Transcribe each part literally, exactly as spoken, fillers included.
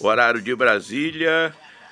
horário de Brasília,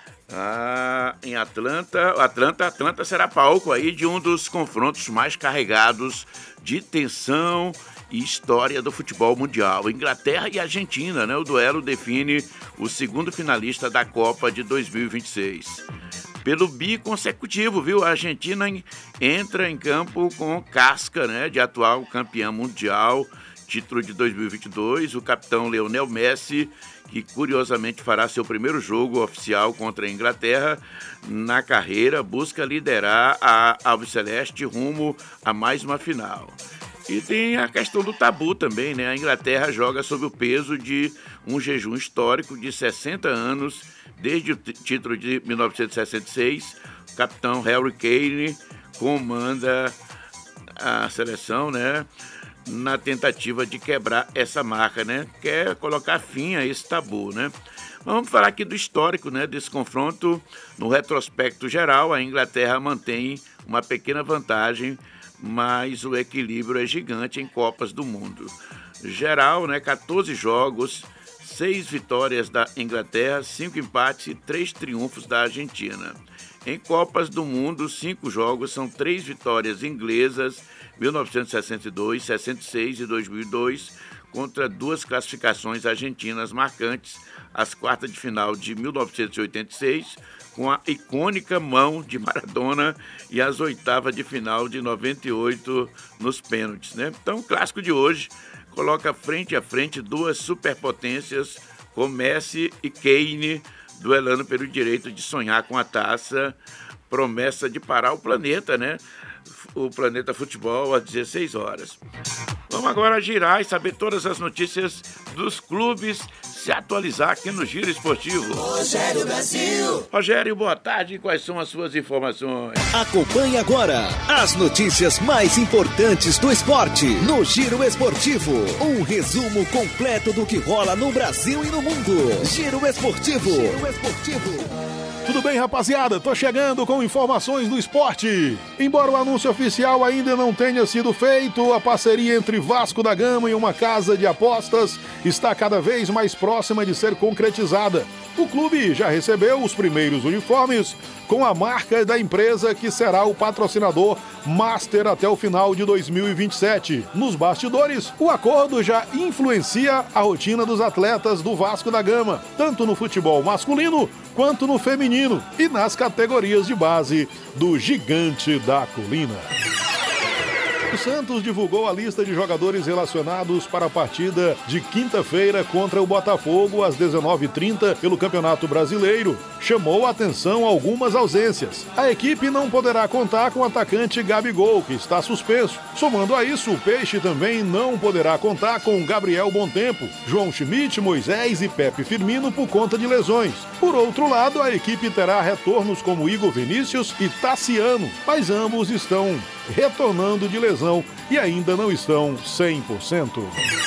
ah, em Atlanta. Atlanta, Atlanta será palco aí de um dos confrontos mais carregados de tensão e história do futebol mundial. Inglaterra e Argentina, né? O duelo define o segundo finalista da Copa de dois mil e vinte e seis. Pelo bi consecutivo, viu? A Argentina entra em campo com casca, né, de atual campeã mundial, título de dois mil e vinte e dois. O capitão Lionel Messi, que curiosamente fará seu primeiro jogo oficial contra a Inglaterra na carreira, busca liderar a Albiceleste rumo a mais uma final. E tem a questão do tabu também, né? A Inglaterra joga sob o peso de um jejum histórico de sessenta anos, desde o t- título de mil novecentos e sessenta e seis. O capitão Harry Kane comanda a seleção, né? Na tentativa de quebrar essa marca, né? Quer colocar fim a esse tabu, né? Vamos falar aqui do histórico, né, desse confronto. No retrospecto geral, a Inglaterra mantém uma pequena vantagem, mas o equilíbrio é gigante em Copas do Mundo. Geral, né, quatorze jogos, seis vitórias da Inglaterra, cinco empates e três triunfos da Argentina. Em Copas do Mundo, cinco jogos, são três vitórias inglesas, mil novecentos e sessenta e dois, sessenta e seis e dois mil e dois, contra duas classificações argentinas marcantes, as quartas de final de mil novecentos e oitenta e seis, com a icônica mão de Maradona, e as oitavas de final de noventa e oito nos pênaltis, né? Então, o clássico de hoje coloca frente a frente duas superpotências, com Messi e Kane, duelando pelo direito de sonhar com a taça, promessa de parar o planeta, né? O Planeta Futebol às dezesseis horas. Vamos agora girar e saber todas as notícias dos clubes, se atualizar aqui no Giro Esportivo. Rogério Brasil. Rogério, boa tarde. Quais são as suas informações? Acompanhe agora as notícias mais importantes do esporte no Giro Esportivo. Um resumo completo do que rola no Brasil e no mundo. Giro Esportivo. Giro Esportivo. Tudo bem, rapaziada? Tô chegando com informações do esporte. Embora o anúncio oficial ainda não tenha sido feito, a parceria entre Vasco da Gama e uma casa de apostas está cada vez mais próxima de ser concretizada. O clube já recebeu os primeiros uniformes com a marca da empresa que será o patrocinador master até o final de dois mil e vinte e sete. Nos bastidores, o acordo já influencia a rotina dos atletas do Vasco da Gama, tanto no futebol masculino quanto no feminino e nas categorias de base do Gigante da Colina. O Santos divulgou a lista de jogadores relacionados para a partida de quinta-feira contra o Botafogo às dezenove e trinta pelo Campeonato Brasileiro. Chamou a atenção algumas ausências. A equipe não poderá contar com o atacante Gabigol, que está suspenso. Somando a isso, o Peixe também não poderá contar com Gabriel Bontempo, João Schmidt, Moisés e Pepe Firmino por conta de lesões. Por outro lado, a equipe terá retornos como Igor Vinícius e Tassiano, mas ambos estão retornando de lesão e ainda não estão cem por cento.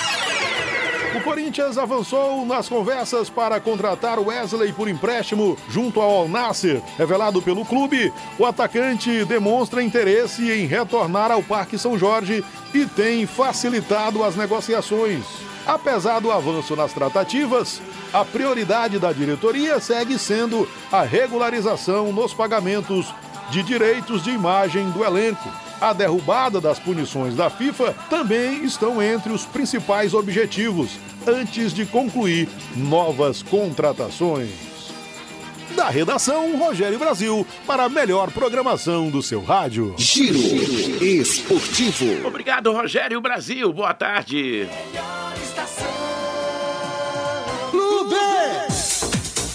O Corinthians avançou nas conversas para contratar Wesley por empréstimo junto ao Al Nassr. Revelado pelo clube, o atacante demonstra interesse em retornar ao Parque São Jorge e tem facilitado as negociações. Apesar do avanço nas tratativas, a prioridade da diretoria segue sendo a regularização nos pagamentos de direitos de imagem do elenco. A derrubada das punições da FIFA também estão entre os principais objetivos antes de concluir novas contratações. Da redação, Rogério Brasil, para a melhor programação do seu rádio. Giro Esportivo. Obrigado, Rogério Brasil. Boa tarde.